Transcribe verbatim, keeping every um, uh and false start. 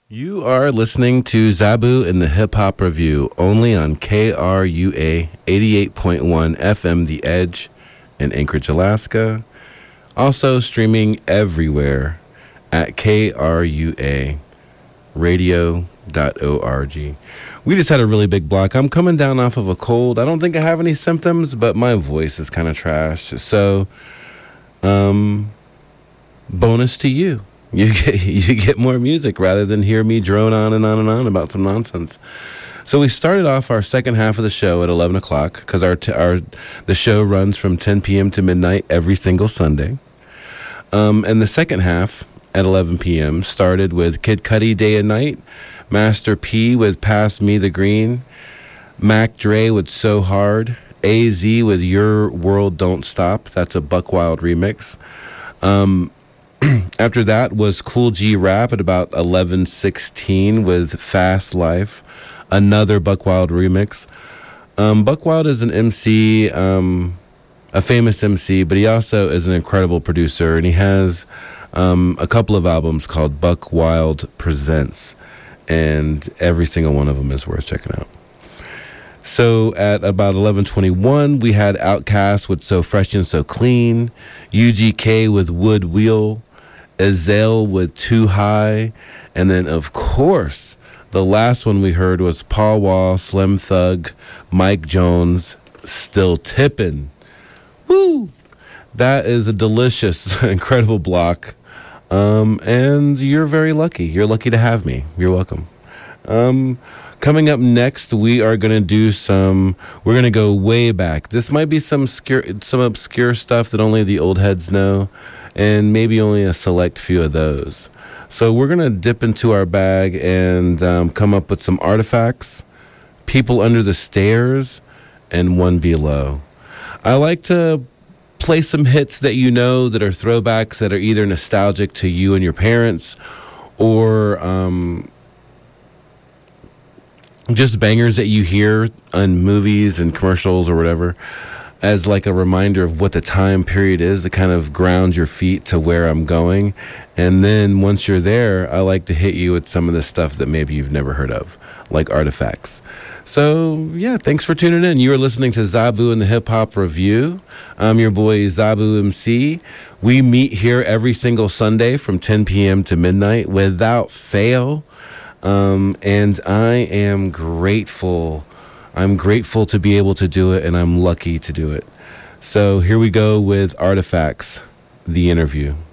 You are listening to Zabu in the Hip Hop Review, only on K R U A eighty-eight point one F M The Edge in Anchorage, Alaska. Also streaming everywhere at K R U A radio dot org. We just had a really big block. I'm coming down off of a cold. I don't think I have any symptoms, but my voice is kind of trash. So, um, bonus to you. You get you get more music rather than hear me drone on and on and on about some nonsense. So we started off our second half of the show at eleven o'clock because our t- our the show runs from ten p.m. to midnight every single Sunday. Um, and the second half at eleven p.m. started with Kid Cudi Day and Night, Master P with Pass Me the Green, Mac Dre with So Hard, A Z with Your World Don't Stop. That's a Buck Wild remix. Um, After that was Cool G Rap at about eleven sixteen with Fast Life, another Buck Wild remix. Um, Buck Wild is an M C, um, a famous M C, but he also is an incredible producer, and he has um, a couple of albums called Buck Wild Presents, and every single one of them is worth checking out. So at about eleven twenty-one, we had Outkast with So Fresh and So Clean, U G K with Wood Wheel, Ezell with Too High, and then, of course, the last one we heard was Paul Wall, Slim Thug, Mike Jones, Still Tippin'. Woo! That is a delicious, incredible block, um, and you're very lucky. You're lucky to have me. You're welcome. Um, coming up next, we are going to do some, we're going to go way back. This might be some obscure, some obscure stuff that only the old heads know, and maybe only a select few of those. So we're going to dip into our bag and um, come up with some artifacts, People Under the Stairs, and One Below. I like to play some hits that you know that are throwbacks that are either nostalgic to you and your parents, or um, just bangers that you hear on movies and commercials or whatever, as like a reminder of what the time period is to kind of ground your feet to where I'm going. And then once you're there, I like to hit you with some of the stuff that maybe you've never heard of, like artifacts. So, yeah, thanks for tuning in. You are listening to Zabu and the Hip Hop Review. I'm your boy, Zabu M C. We meet here every single Sunday from ten p.m. to midnight without fail. Um, and I am grateful. I'm grateful to be able to do it, and I'm lucky to do it. So here we go with Artifacts, the interview.